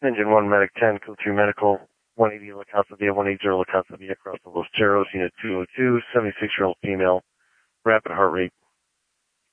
Engine 1, Medic 10, Code 3 Medical, 180 La Casa Via, 180 La Casa Via, across the Los Cerros, Unit 202, 76-year-old female, rapid heart rate,